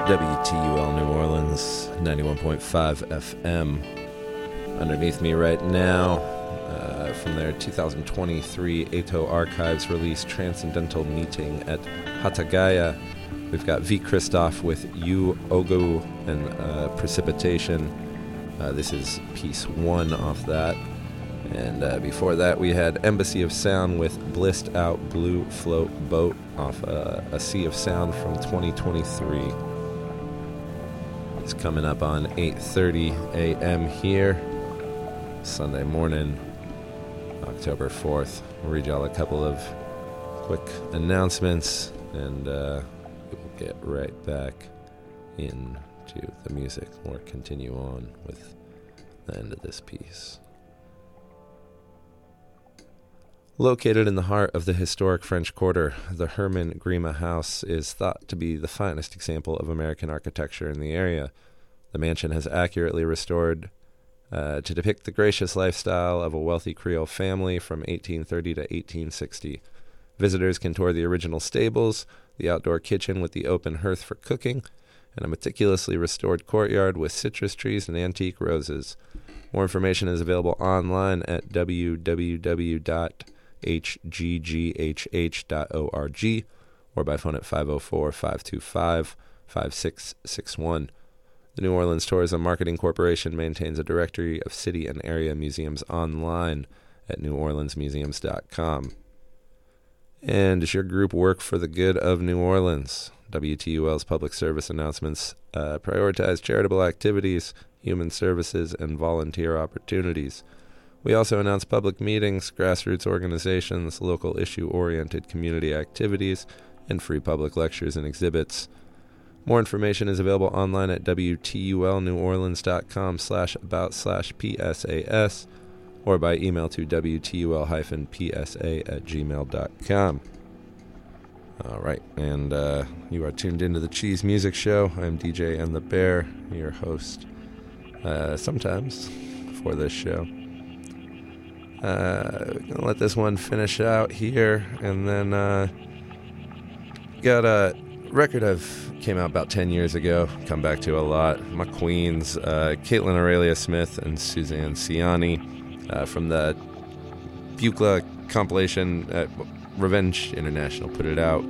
WTUL New Orleans, 91.5 FM. Underneath me right now, from their 2023 Ato Archives release, Transcendental Meeting at Hatagaya, we've got V. Christoph with You Ogu and Precipitation. This is piece 1 off that. And before that, we had Embassy of Sound with Blissed Out Blue Float Boat off A Sea of Sound from 2023. It's coming up on 8:30 a.m. here, Sunday morning, October 4th. I'll read y'all a couple of quick announcements, and we'll get right back into the music, or continue on with the end of this piece. Located in the heart of the historic French Quarter, the Herman Grima House is thought to be the finest example of American architecture in the area. The mansion has accurately restored to depict the gracious lifestyle of a wealthy Creole family from 1830 to 1860. Visitors can tour the original stables, the outdoor kitchen with the open hearth for cooking, and a meticulously restored courtyard with citrus trees and antique roses. More information is available online at www.hggh.org or by phone at 504-525-5661. The New Orleans Tourism Marketing Corporation maintains a directory of city and area museums online at neworleansmuseums.com. And does your group work for the good of New Orleans? WTUL's public service announcements prioritize charitable activities, human services, and volunteer opportunities. We also announce public meetings, grassroots organizations, local issue-oriented community activities, and free public lectures and exhibits. More information is available online at wtulneworleans.com/about/PSAS or by email to wtul-psa@gmail.com. All right, and you are tuned into the Cheese Music Show. I'm DJ and the Bear, your host, sometimes for this show. Gonna let this one finish out here, and then got a record came out about 10 years ago, come back to a lot. My queens, Caitlin Aurelia Smith and Suzanne Ciani, from the Buchla compilation at Revenge International put it out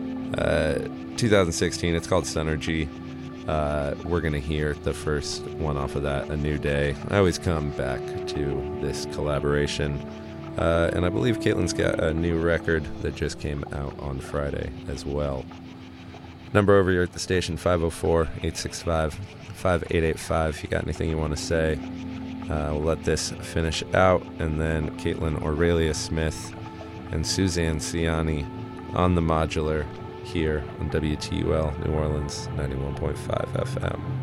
2016. It's called Synergy. We're going to hear the first one off of that, A New Day. I always come back to this collaboration. And I believe Caitlin's got a new record that just came out on Friday as well. Number over here at the station, 504-865-5885. If you got anything you want to say, we'll let this finish out. And then Caitlin Aurelia Smith and Suzanne Ciani on the modular here on WTUL New Orleans 91.5 FM.